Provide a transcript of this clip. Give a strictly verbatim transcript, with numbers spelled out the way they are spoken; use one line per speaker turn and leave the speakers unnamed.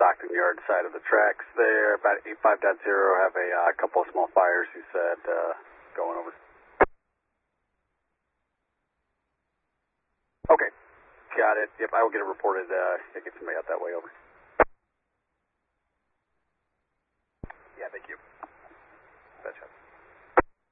Stockton Yard side of the tracks there. About eighty-five point zero, have a uh, couple of small fires, he said, uh, going over. Okay, got it. Yep, I will get it reported. Uh, get somebody out that way over.